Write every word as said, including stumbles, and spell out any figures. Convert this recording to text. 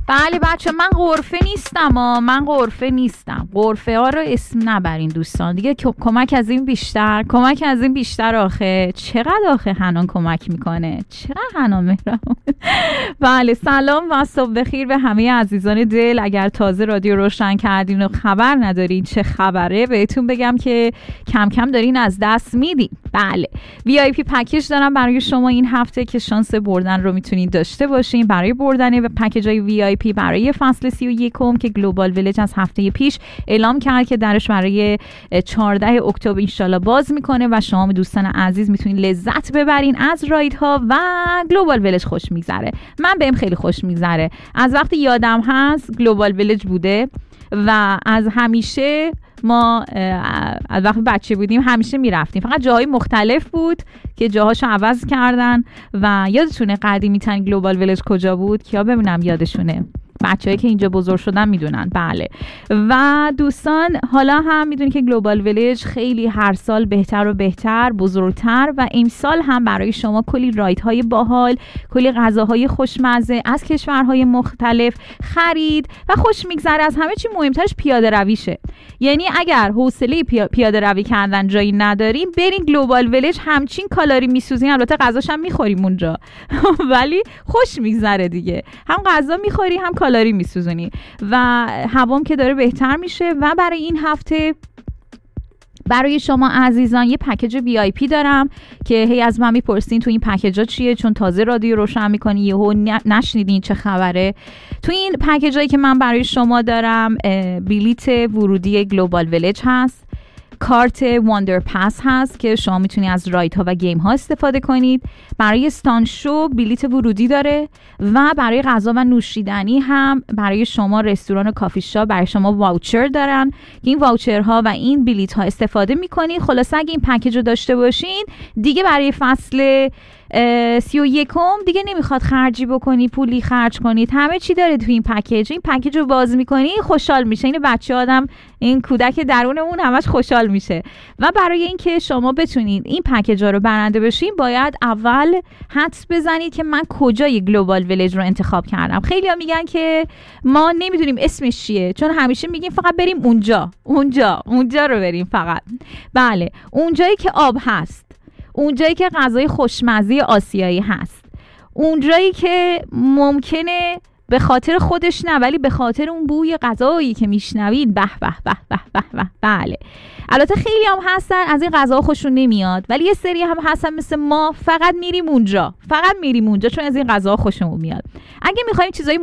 بله بچه، من غرفه نیستم ها. من غرفه نیستم. غرفه ها رو اسم نبرین دوستان دیگه. کمک از این بیشتر، کمک از این بیشتر. آخه چقدر آخه حنان کمک میکنه، چقدر حنان مهربان. بله، سلام و صبح بخیر به همه عزیزان دل. اگر تازه رادیو روشن کردین و خبر ندارین چه خبره، بهتون بگم که کم کم دارین از دست میدین. بله، وی آی پی پکیج دارم برای شما این هفته که شانس بردن رو میتونید داشته باشین. برای بردن به پکیجای وی آی پی برای فصل سی و یکم که گلوبال ویلج از هفته پیش اعلام کرد که درش برای چهارده اکتبر انشالله باز میکنه و شما دوستان عزیز میتونید لذت ببرین از رایدها و گلوبال ویلج خوش میگذره. من بهم خیلی خوش میگذره. از وقتی یادم هست گلوبال ویلج بوده و از همیشه ما از وقتی بچه بودیم همیشه میرفتیم. فقط جاهای مختلف بود که جاهاشو عوض کردن و یادتونه قدیمی ترین گلوبال ویلج کجا بود؟ کیا ببینم یادشونه؟ بچه‌ای که اینجا بزرگ شدن میدونن. بله، و دوستان حالا هم میدونید که گلوبال ویلج خیلی هر سال بهتر و بهتر، بزرگتر و امسال هم برای شما کلی رایدهای باحال، کلی غذاهای خوشمزه از کشورهای مختلف، خرید و خوش میگذره. از همه چی مهمترش پیاده رویشه. یعنی اگر حوصله پیاده روی کردن جایی نداریم، برین گلوبال ویلج. همچین کالری میسوزین، البته غذاش هم میخوریم اونجا ولی خوش میگذره دیگه. هم غذا میخوری هم کالری میسوزونی و هوام که داره بهتر میشه. و برای این هفته برای شما عزیزان یه پکیج وی آی پی دارم که هی از من میپرسین تو این پکیجا چیه، چون تازه رادیو روشن میکنی یهو نشنیدین چه خبره. تو این پکیجایی که من برای شما دارم بلیت ورودی گلوبال ویلج هست، کارت واندر پاس هست که شما میتونید از رایت ها و گیم ها استفاده کنید. برای استان شو بلیت ورودی داره و برای غذا و نوشیدنی هم برای شما رستوران و کافی شاپ برای شما واوچر دارن که این واوچر ها و این بلیت ها استفاده میکنید. خلاصه اگه این پکیج رو داشته باشین دیگه برای فصل سی و یکم دیگه نمیخواد خرجی بکنی، پولی خرج کنید. همه چی داره تو این پکیج. این پکیج رو باز میکنی خوشحال میشه. این بچه آدم، این کودک درونمون همش خوشحال میشه. و برای اینکه شما بتونید این پکیج رو برنده بشین باید اول حدس بزنید که من کجای گلوبال ویلج رو انتخاب کردم. خیلی ها میگن که ما نمیدونیم اسمش چیه، چون همیشه میگیم فقط بریم اونجا اونجا اونجا رو بریم فقط. بله، اونجایی که آب هست، اونجایی که غذای خوشمزه آسیایی هست، اونجایی که ممکنه به خاطر خودش نه ولی به خاطر اون بوی غذایی که میشنوید به به به به به به. بله، البته خیلی هم هستن از این غذا خوششون نمیاد، ولی یه سری هم هستن مثل ما فقط میریم اونجا، فقط میریم اونجا چون از این غذا خوشمون میاد. اگه میخوایم چیزای